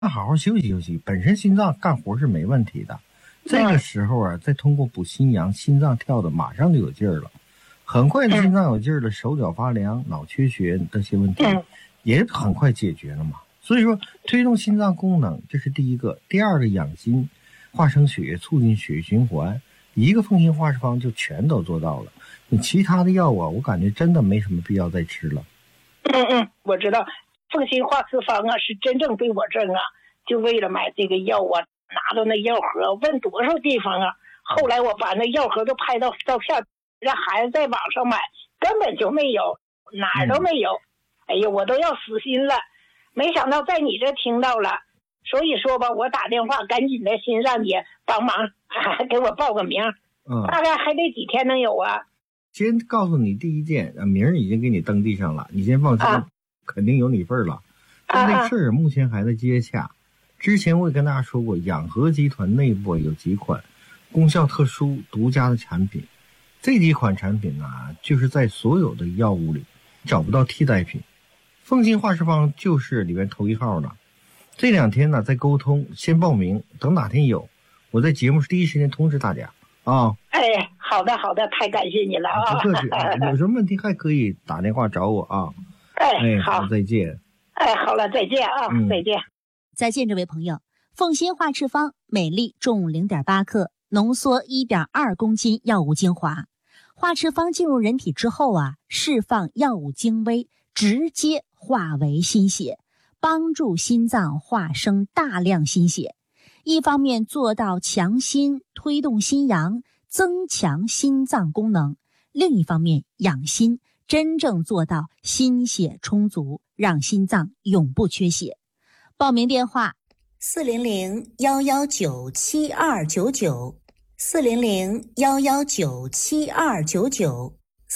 那好好休息休息，本身心脏干活是没问题的。这个时候啊，再通过补心阳，心脏跳的马上就有劲儿了。很快的心脏有劲儿了，手脚发凉、脑缺血这些问题也很快解决了嘛。所以说，推动心脏功能，这是第一个。第二个，养心、化生血、促进血液循环，一个凤心化湿方就全都做到了。你其他的药啊，我感觉真的没什么必要再吃了。 我知道凤心化湿方啊，是真正对我症啊，就为了买这个药啊，拿到那药盒，问多少地方啊。后来我把那药盒都拍到照片，让孩子在网上买，根本就没有，哪儿都没有。哎呀，我都要死心了。没想到在你这听到了，所以说吧，我打电话赶紧的，心让你帮忙给我报个名。大概还得几天能有啊？ 先告诉你第一件，名已经给你登记上了，你先放心，肯定有你份了。但这事儿目前还在接洽。之前我也跟大家说过，养和集团内部有几款功效特殊、独家的产品，这几款产品呢，就是在所有的药物里找不到替代品。凤心化湿方就是里面头一号的。这2天呢在沟通，先报名，等哪天有，我在节目第一时间通知大家啊。 好的好的，太感谢你了啊！ 不客气，有什么问题还可以打电话找我啊。好，再见。 好了，再见啊，再见。 再见，这位朋友。凤心化湿方每粒重0.8克，浓缩1.2公斤药物精华。化湿方进入人体之后啊，释放药物精微，直接化为心血，帮助心脏化生大量心血。一方面做到强心，推动心阳，增强心脏功能；另一方面养心，真正做到心血充足，让心脏永不缺血。报名电话400-119-7299 400-119-7299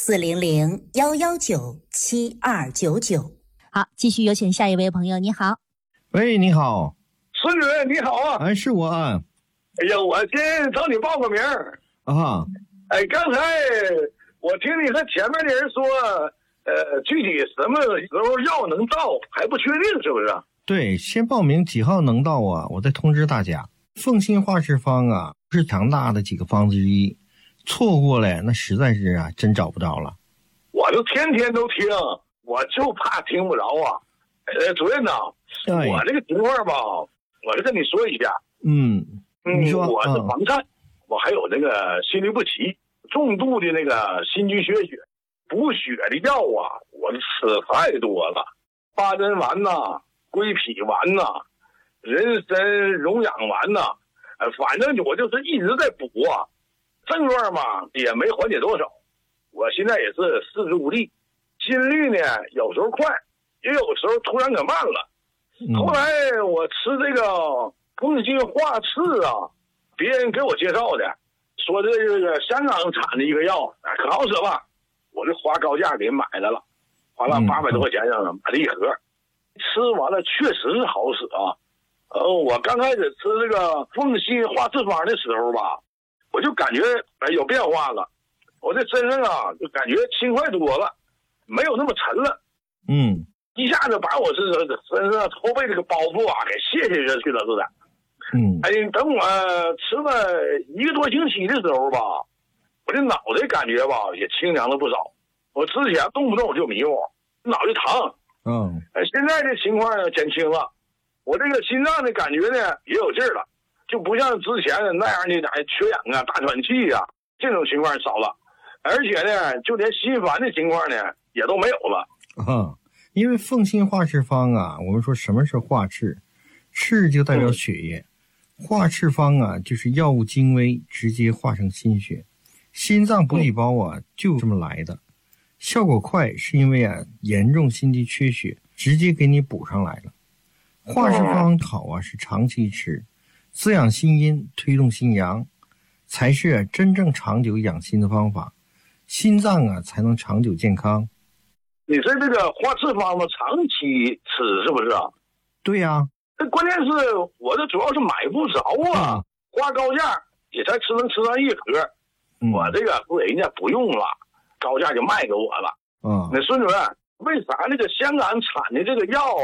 400-119-7299。好，继续有请下一位朋友。你好。 喂，你好。 孙主任你好啊。 是我啊。 哎呀，我先找你报个名啊。 刚才我听你和前面的人说，具体什么时候药能到还不确定，是不是？ 对，先报名几号能到啊，我再通知大家。凤心化湿方啊，是强大的几个方之一，错过了那实在是真找不着了。 我就天天都听，我就怕听不着啊。主任呐，我这个情况吧，我就跟你说一下。 你说。 我是房颤，我还有那个心律不齐，重度的那个心肌缺血，补血的药啊，我吃太多了，八珍丸呐、归脾丸呐、人参荣养丸呐，反正我就是一直在补啊，症状嘛也没缓解多少。我现在也是四肢无力，心率呢有时候快，也有时候突然可慢了。后来我吃这个凤心化湿啊，别人给我介绍的，说这个香港产的一个药，可好使吧，我就花高价给买来了，花了800多块钱买了一盒，吃完了确实是好使啊。我刚开始吃这个凤心化湿方的时候吧，我就感觉有变化了，我这身上啊就感觉轻快多了，没有那么沉了。一下子把我这身上后背这个包袱啊给卸下去了似的。等我吃了1个多星期的时候吧，我这脑袋感觉吧也清凉了不少。我之前动不动就迷糊，脑袋疼。现在这情况减轻了，我这个心脏的感觉呢也有劲儿了，就不像之前那样的缺氧啊、大喘气啊，这种情况少了，而且呢，就连心烦的情况呢也都没有了。 因为凤心化湿方啊，我们说什么是化赤？赤就代表血液，化赤方啊就是药物精微，直接化成心血。心脏补给包啊就这么来的，效果快是因为严重心肌缺血，直接给你补上来了。化湿方好啊，是长期吃，滋养心阴，推动心阳，才是真正长久养心的方法，心脏啊才能长久健康。 你说这个化赤方子长期吃是不是啊？ 对呀。 这关键是我这主要是买不着啊，花高价也才能吃上1盒。我这个人家不用了，高价就卖给我了。那孙主任，为啥那个香港产的这个药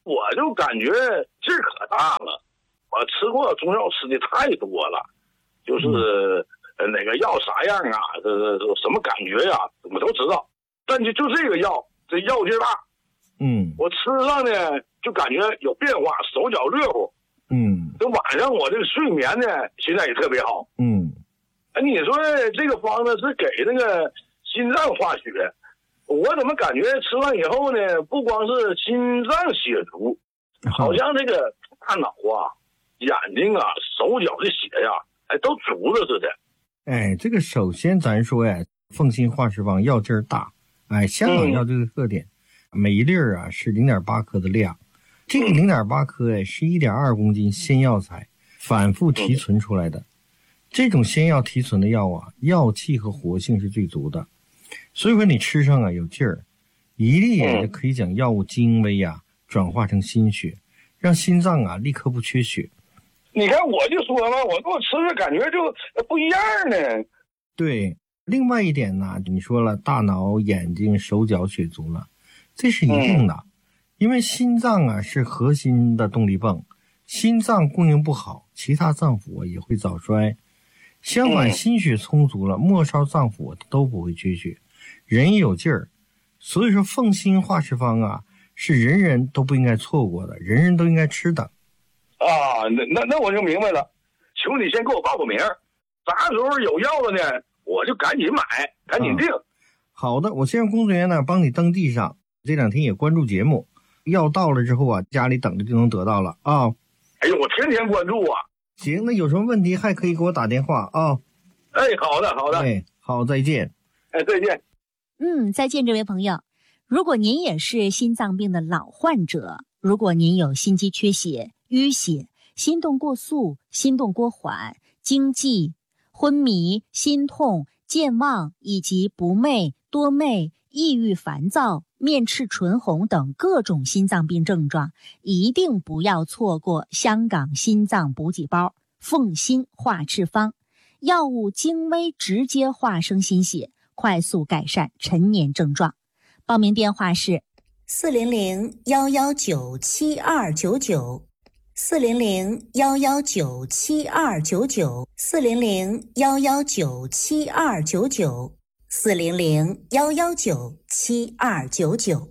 我就感觉劲儿可大了。我吃过中药吃的太多了，就是哪个药啥样啊，这什么感觉呀，我都知道。但就这个药，这药劲儿大。我吃上呢就感觉有变化，手脚热乎。这晚上我这个睡眠呢现在也特别好。你说这个方子是给那个心脏化血，我怎么感觉吃完以后呢，不光是心脏血足，好像这个大脑啊、眼睛啊、手脚的血呀，都足了似的。 这个首先咱说呀，凤心化湿方药劲儿大。香港药这个特点，每一粒啊是0.8克的量，这个0.8克是1.2公斤鲜药材反复提纯出来的。这种鲜药提纯的药啊，药气和活性是最足的，所以说你吃上啊有劲儿，一粒也就可以将药物精微啊转化成心血，让心脏啊立刻不缺血。 你看我就说嘛，我吃着感觉就不一样呢。 对，另外一点呢，你说了大脑、眼睛、手脚血足了，这是一定的，因为心脏啊是核心的动力泵，心脏供应不好，其他脏腑也会早衰。相反，心血充足了，末梢脏腑都不会缺血，人也有劲儿。所以说凤心化湿方啊，是人人都不应该错过的，人人都应该吃的。 那我就明白了，求你先给我报个名，啥时候有药了呢，我就赶紧买，赶紧订。 好的，我先让工作人员呢帮你登记上，这2天也关注节目，药到了之后啊，家里等着就能得到了啊。 哎呦，我天天关注啊。 行，那有什么问题还可以给我打电话啊。 好的。 好，再见。 再见。 再见，这位朋友。如果您也是心脏病的老患者，如果您有心肌缺血、淤血、心动过速、心动过缓、惊悸、昏迷、心痛、健忘以及不寐、多寐、抑郁、烦躁、面赤唇红等各种心脏病症状，一定不要错过香港心脏补给包凤心化赤方，药物精微直接化生心血，快速改善陈年症状。报名电话是 400-119-7299 400-119-7299 400-119-7299 400-119-7299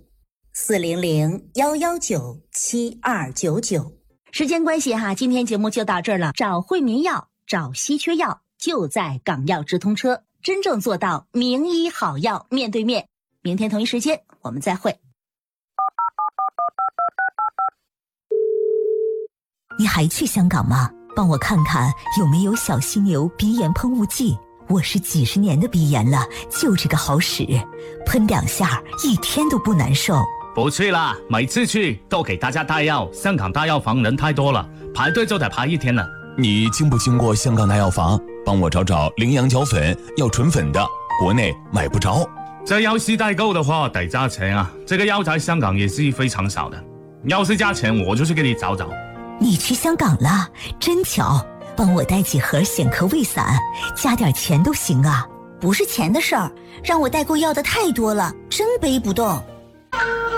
400-119-7299。 时间关系哈，今天节目就到这儿了。找惠民药，找稀缺药，就在港药直通车，真正做到名医好药面对面。明天同一时间我们再会。 你还去香港吗？帮我看看有没有小犀牛鼻炎喷雾剂。我是几十年的鼻炎了，就这个好使，喷2下一天都不难受。 不去啦，每次去都给大家带药，香港大药房人太多了，排队就得排1天了。 你经不经过香港大药房？帮我找找羚羊角粉，要纯粉的，国内买不着。 这要是代购的话得加钱啊，这个药在香港也是非常少的，要是加钱我就去给你找找。 你去香港了，真巧，帮我带几盒显科胃散，加点钱都行啊。 不是钱的事儿，让我代购要的太多了，真背不动。